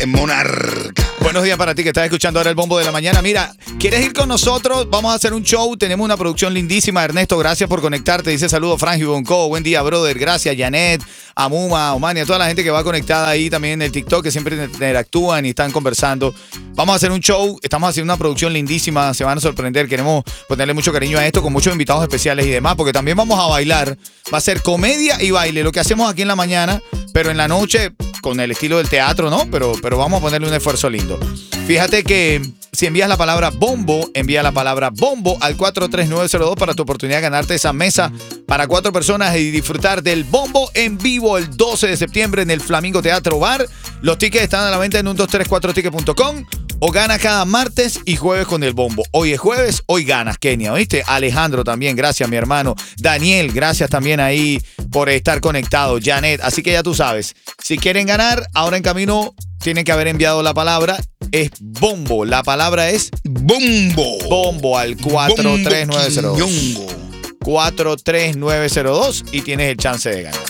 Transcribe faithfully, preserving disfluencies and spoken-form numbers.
en Monarca. Buenos días para ti que estás escuchando ahora el Bombo de la Mañana. Mira, ¿quieres ir con nosotros? Vamos a hacer un show. Tenemos una producción lindísima. Ernesto, gracias por conectarte. Dice saludos, Frank Bonco. Buen día, brother. Gracias, Janet, Amuma, Omania, toda la gente que va conectada ahí también en el TikTok, que siempre interactúan y están conversando. Vamos a hacer un show. Estamos haciendo una producción lindísima. Se van a sorprender. Queremos ponerle mucho cariño a esto con muchos invitados especiales y demás, porque también vamos a bailar. Va a ser comedia y baile. Lo que hacemos aquí en la mañana, pero en la noche con el estilo del teatro, ¿no? Pero, pero vamos a ponerle un esfuerzo lindo. Fíjate que si envías la palabra bombo, envía la palabra bombo al cuatro tres nueve cero dos para tu oportunidad de ganarte esa mesa para cuatro personas y disfrutar del bombo en vivo el doce de septiembre en el Flamingo Teatro Bar. Los tickets están a la venta en uno dos tres cuatro ticket punto com o gana cada martes y jueves con el bombo. Hoy es jueves, hoy ganas, Kenia, ¿oíste? Alejandro también, gracias, mi hermano. Daniel, gracias también ahí por estar conectado. Janet, así que ya tú sabes, si quieren ganar, ahora en camino tienen que haber enviado la palabra. Es bombo. La palabra es bombo. Bombo al cuatro tres nueve cero dos. cuatro tres nueve cero dos y tienes el chance de ganar.